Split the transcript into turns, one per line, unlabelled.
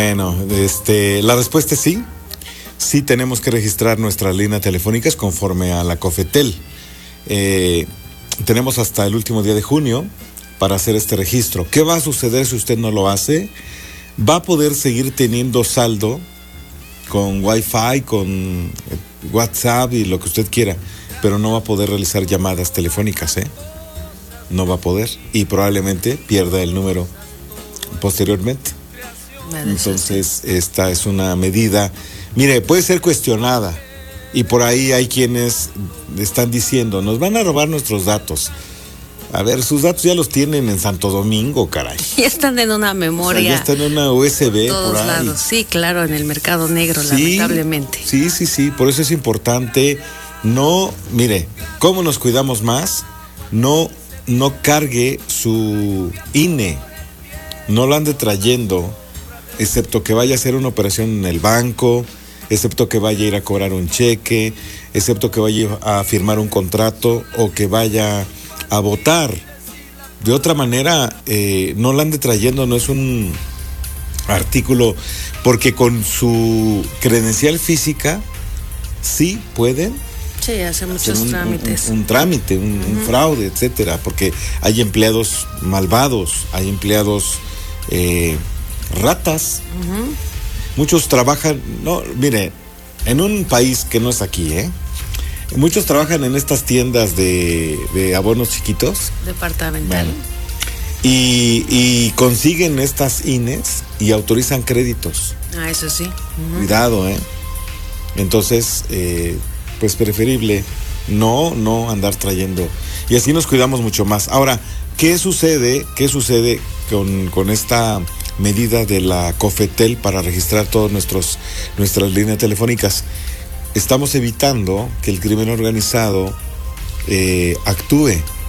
Bueno, la respuesta es sí. Sí tenemos que registrar nuestras líneas telefónicas conforme a la COFETEL. Tenemos hasta el último día de junio para hacer este registro. ¿Qué va a suceder si usted no lo hace? Va a poder seguir teniendo saldo con Wi-Fi, con WhatsApp y lo que usted quiera, pero no va a poder realizar llamadas telefónicas, No va a poder y probablemente pierda el número posteriormente. Entonces, esta es una medida, mire, puede ser cuestionada y por ahí hay quienes están diciendo, nos van a robar nuestros datos. A ver, sus datos ya los tienen en Santo Domingo, caray.
Ya están en una memoria.
O sea, ya están en una USB
todos
por ahí.
lados. Sí, claro, en el mercado negro,
sí,
lamentablemente.
Sí, por eso es importante, mire, ¿cómo nos cuidamos más? No cargue su INE, no lo ande trayendo, excepto que vaya a hacer una operación en el banco, excepto que vaya a ir a cobrar un cheque, excepto que vaya a firmar un contrato o que vaya a votar. De otra manera, no la ande trayendo, no es un artículo, porque con su credencial física sí pueden.
Sí, hace muchos trámites.
Un trámite, un fraude, etcétera, porque hay empleados malvados, hay empleados ratas. Muchos trabajan, mire, en un país que no es aquí, muchos trabajan en estas tiendas de abonos chiquitos.
Departamental.
Bueno, y consiguen estas INES y autorizan créditos.
Eso sí.
Cuidado, Entonces, pues preferible no andar trayendo. Y así nos cuidamos mucho más. Ahora, ¿qué sucede con esta medida de la COFETEL para registrar todas nuestras líneas telefónicas? Estamos evitando que el crimen organizado actúe